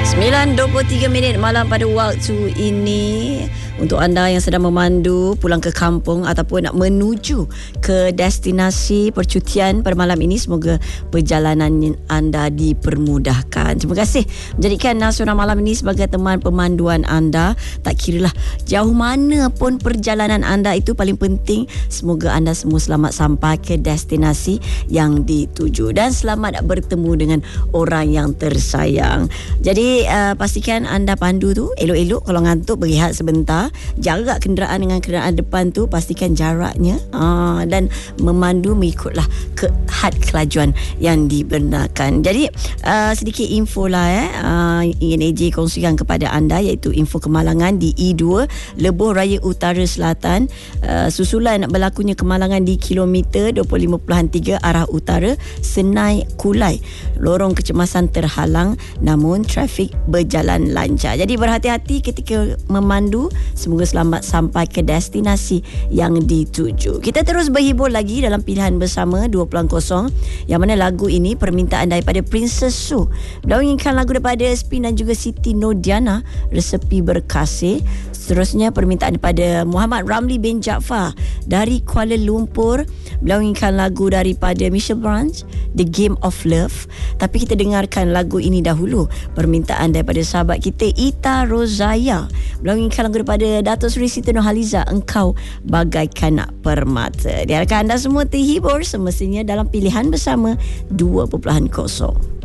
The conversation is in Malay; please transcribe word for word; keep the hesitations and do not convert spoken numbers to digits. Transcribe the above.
sembilan dua puluh tiga minit malam pada waktu ini. Untuk anda yang sedang memandu pulang ke kampung ataupun nak menuju ke destinasi percutian pada malam ini, semoga perjalanan anda dipermudahkan. Terima kasih menjadikan Nasional Malam ini sebagai teman pemanduan anda. Tak kiralah jauh mana pun perjalanan anda, itu paling penting semoga anda semua selamat sampai ke destinasi yang dituju dan selamat bertemu dengan orang yang tersayang. Jadi uh, pastikan anda pandu tu elok-elok. Kalau ngantuk, berehat sebentar. Jarak kenderaan dengan kenderaan depan tu pastikan jaraknya, uh, dan memandu mengikutlah ke had kelajuan yang dibenarkan. Jadi uh, sedikit info lah eh, uh, ingin A J kongsikan kepada anda, iaitu info kemalangan di E dua Lebuh Raya Utara Selatan. uh, Susulan berlakunya kemalangan di kilometer dua puluh lima perpuluhan tiga arah utara Senai Kulai. Lorong kecemasan terhalang namun trafik berjalan lancar. Jadi berhati-hati ketika memandu. Semoga selamat sampai ke destinasi yang dituju. Kita terus berhibur lagi dalam pilihan bersama dua pulang kosong, yang mana lagu ini permintaan daripada Princess Su. Beliau inginkan lagu daripada S P dan juga Siti Nodiana, Resepi Berkasih. Seterusnya permintaan daripada Muhammad Ramli bin Jaafar dari Kuala Lumpur. Beliau inginkan lagu daripada Michelle Branch, The Game of Love. Tapi kita dengarkan lagu ini dahulu, permintaan daripada sahabat kita Ita Rozaya. Beliau inginkan lagu daripada Dato' Seri Siti Nurhaliza, Engkau Bagaikan Permata. Diharapkan anda semua terhibur semestinya dalam pilihan bersama dua pulang kosong.